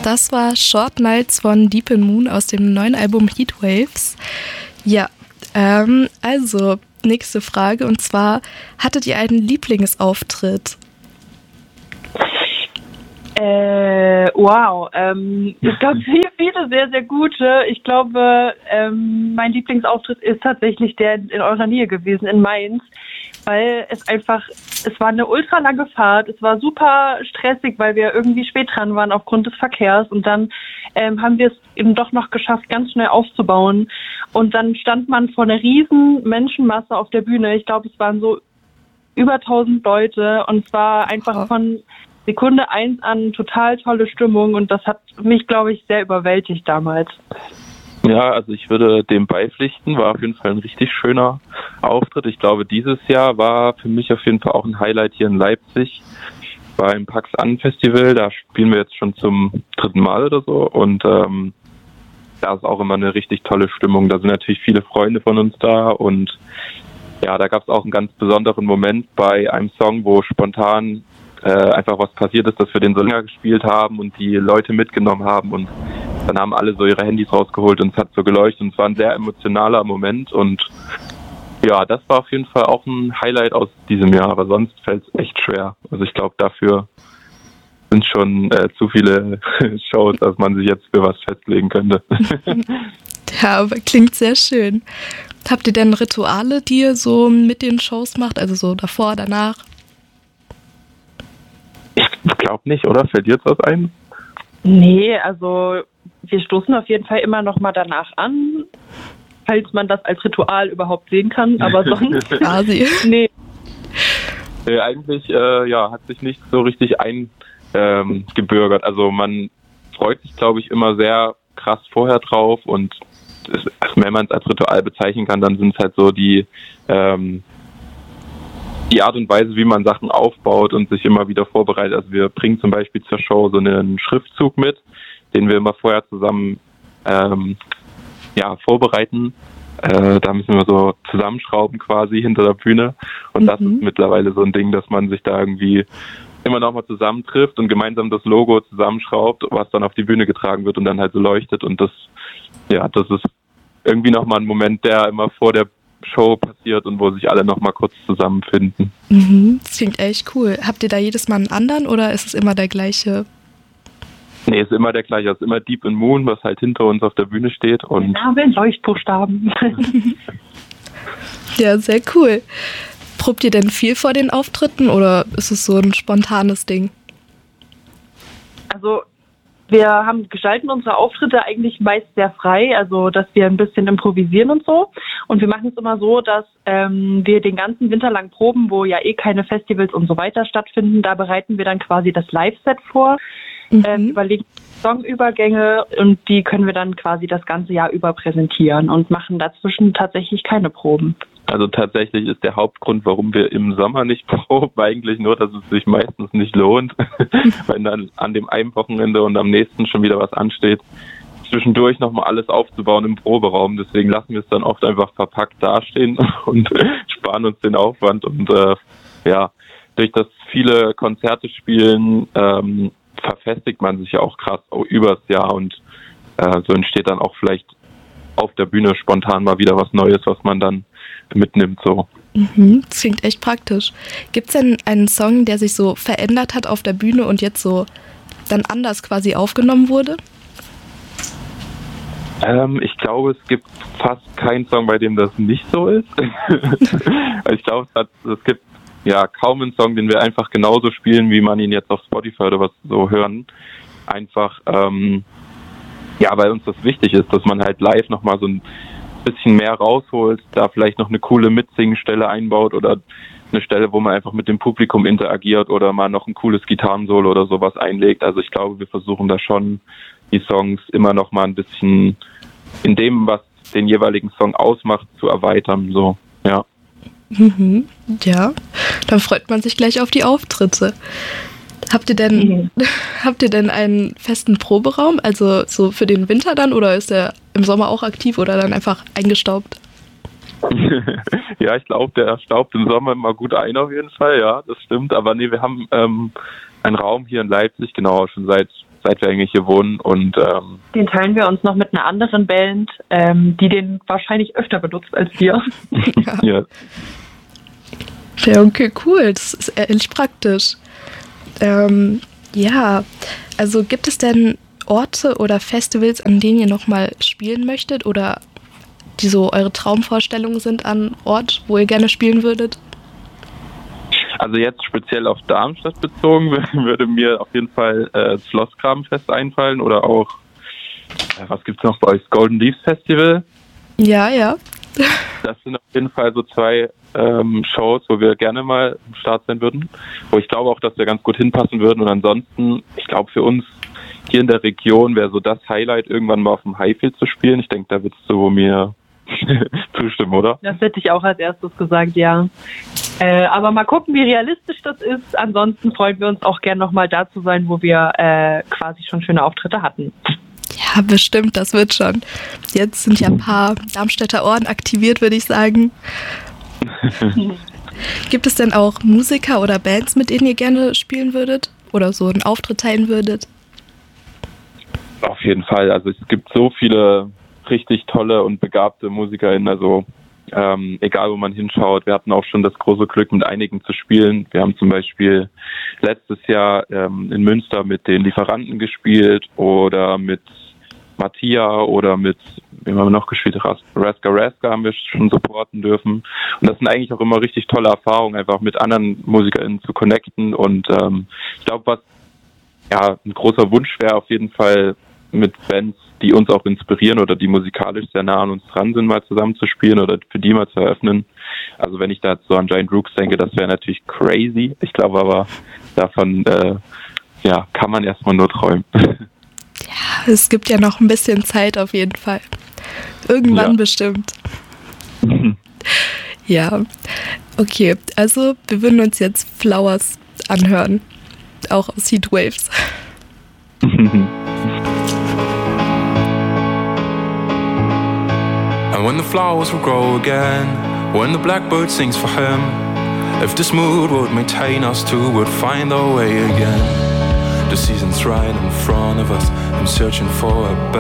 Das war Short Nights von Deep in Moon aus dem neuen Album Heatwaves. Ja, also nächste Frage, und zwar, hattet ihr einen Lieblingsauftritt? Wow. Es gab viele sehr, sehr gute. Ich glaube, mein Lieblingsauftritt ist tatsächlich der in eurer Nähe gewesen, in Mainz, weil es war eine ultra lange Fahrt. Es war super stressig, weil wir irgendwie spät dran waren aufgrund des Verkehrs, und dann haben wir es eben doch noch geschafft, ganz schnell aufzubauen, und dann stand man vor einer riesen Menschenmasse auf der Bühne. Ich glaube, es waren so über 1000 Leute, und es war einfach von Sekunde 1 an total tolle Stimmung, und das hat mich, glaube ich, sehr überwältigt damals. Ja, also ich würde dem beipflichten, war auf jeden Fall ein richtig schöner Auftritt. Ich glaube, dieses Jahr war für mich auf jeden Fall auch ein Highlight hier in Leipzig beim Pax An Festival. Da spielen wir jetzt schon zum 3. Mal oder so, und da ist auch immer eine richtig tolle Stimmung. Da sind natürlich viele Freunde von uns da, und ja, da gab es auch einen ganz besonderen Moment bei einem Song, wo spontan einfach was passiert ist, dass wir den so länger gespielt haben und die Leute mitgenommen haben, und dann haben alle so ihre Handys rausgeholt und es hat so geleuchtet, und es war ein sehr emotionaler Moment, und ja, das war auf jeden Fall auch ein Highlight aus diesem Jahr, aber sonst fällt es echt schwer. Also ich glaube, dafür sind schon zu viele Shows, dass man sich jetzt für was festlegen könnte. Ja, aber klingt sehr schön. Habt ihr denn Rituale, die ihr so mit den Shows macht, also so davor, danach? Ich glaube nicht, oder? Fällt dir jetzt was ein? Nee, also wir stoßen auf jeden Fall immer noch mal danach an, falls man das als Ritual überhaupt sehen kann, aber sonst quasi. Nee. Eigentlich hat sich nicht so richtig gebürgert. Also man freut sich, glaube ich, immer sehr krass vorher drauf, und wenn man es als Ritual bezeichnen kann, dann sind es halt so die Art und Weise, wie man Sachen aufbaut und sich immer wieder vorbereitet. Also wir bringen zum Beispiel zur Show so einen Schriftzug mit, den wir immer vorher zusammen vorbereiten. Da müssen wir so zusammenschrauben quasi hinter der Bühne. Und das ist mittlerweile so ein Ding, dass man sich da irgendwie immer noch mal zusammentrifft und gemeinsam das Logo zusammenschraubt, was dann auf die Bühne getragen wird und dann halt so leuchtet. Und das ist irgendwie noch mal ein Moment, der immer vor der Show passiert und wo sich alle noch mal kurz zusammenfinden. Das klingt echt cool. Habt ihr da jedes Mal einen anderen, oder ist es immer der gleiche? Nee, ist immer der gleiche. Es ist immer Deep in Moon, was halt hinter uns auf der Bühne steht. Und Name in Leuchtbuchstaben. Ja, sehr cool. Probt ihr denn viel vor den Auftritten, oder ist es so ein spontanes Ding? Also wir gestalten unsere Auftritte eigentlich meist sehr frei, also dass wir ein bisschen improvisieren und so. Und wir machen es immer so, dass wir den ganzen Winter lang proben, wo ja keine Festivals und so weiter stattfinden. Da bereiten wir dann quasi das Live-Set vor, überlegen Songübergänge, und die können wir dann quasi das ganze Jahr über präsentieren und machen dazwischen tatsächlich keine Proben. Also tatsächlich ist der Hauptgrund, warum wir im Sommer nicht proben, eigentlich nur, dass es sich meistens nicht lohnt, wenn dann an dem einen Wochenende und am nächsten schon wieder was ansteht, zwischendurch nochmal alles aufzubauen im Proberaum. Deswegen lassen wir es dann oft einfach verpackt dastehen und sparen uns den Aufwand. Und durch das viele Konzerte spielen, verfestigt man sich ja auch krass übers Jahr, und so entsteht dann auch vielleicht auf der Bühne spontan mal wieder was Neues, was man dann mitnimmt. So. Das klingt echt praktisch. Gibt es denn einen Song, der sich so verändert hat auf der Bühne und jetzt so dann anders quasi aufgenommen wurde? Ich glaube, es gibt fast keinen Song, bei dem das nicht so ist. Ich glaube, es gibt kaum einen Song, den wir einfach genauso spielen, wie man ihn jetzt auf Spotify oder was so hören. Einfach, weil uns das wichtig ist, dass man halt live nochmal so ein bisschen mehr rausholt, da vielleicht noch eine coole Mitsingstelle einbaut oder eine Stelle, wo man einfach mit dem Publikum interagiert oder mal noch ein cooles Gitarrensolo oder sowas einlegt. Also ich glaube, wir versuchen da schon die Songs immer noch mal ein bisschen in dem, was den jeweiligen Song ausmacht, zu erweitern. So, ja. Ja, dann freut man sich gleich auf die Auftritte. Habt ihr denn einen festen Proberaum, also so für den Winter dann, oder ist der im Sommer auch aktiv oder dann einfach eingestaubt? Ja, ich glaube, der staubt im Sommer immer gut ein auf jeden Fall, ja, das stimmt. Aber nee, wir haben einen Raum hier in Leipzig, genau, schon seit seit wir eigentlich hier wohnen. Und den teilen wir uns noch mit einer anderen Band, die den wahrscheinlich öfter benutzt als wir. Ja. Ja, okay, cool. Das ist ehrlich praktisch. Ja, also gibt es denn Orte oder Festivals, an denen ihr nochmal spielen möchtet oder die so eure Traumvorstellungen sind an Ort, wo ihr gerne spielen würdet? Also jetzt speziell auf Darmstadt bezogen würde mir auf jeden Fall das Schlossgrabenfest einfallen oder auch, was gibt's noch bei euch, das Golden Leaves Festival? Ja. Das sind auf jeden Fall so 2 Shows, wo wir gerne mal am Start sein würden, wo ich glaube auch, dass wir ganz gut hinpassen würden. Und ansonsten, ich glaube für uns hier in der Region wäre so das Highlight, irgendwann mal auf dem Highfield zu spielen. Ich denke, da würdest du mir zustimmen, oder? Das hätte ich auch als erstes gesagt, ja. Aber mal gucken, wie realistisch das ist. Ansonsten freuen wir uns auch gerne nochmal da zu sein, wo wir quasi schon schöne Auftritte hatten. Ja, bestimmt, das wird schon. Jetzt sind ja ein paar Darmstädter Orden aktiviert, würde ich sagen. Gibt es denn auch Musiker oder Bands, mit denen ihr gerne spielen würdet? Oder so einen Auftritt teilen würdet? Auf jeden Fall. Also es gibt so viele richtig tolle und begabte MusikerInnen. Also egal, wo man hinschaut. Wir hatten auch schon das große Glück, mit einigen zu spielen. Wir haben zum Beispiel letztes Jahr in Münster mit den Lieferanten gespielt oder mit Mattia oder mit, wem haben wir noch gespielt? Raska haben wir schon supporten dürfen. Und das sind eigentlich auch immer richtig tolle Erfahrungen, einfach mit anderen MusikerInnen zu connecten. Und ich glaube, was ein großer Wunsch wäre, auf jeden Fall mit Bands, die uns auch inspirieren oder die musikalisch sehr nah an uns dran sind, mal zusammen zu spielen oder für die mal zu eröffnen. Also wenn ich da so an Giant Rooks denke, das wäre natürlich crazy. Ich glaube aber, davon kann man erstmal nur träumen. Ja, es gibt ja noch ein bisschen Zeit auf jeden Fall. Irgendwann bestimmt. Ja, okay. Also wir würden uns jetzt Flowers anhören. Auch aus Heatwaves. And when the flowers will grow again, when the blackbird sings for him, if this mood would maintain, us two would find our way again. The season's right in front of us, I'm searching for a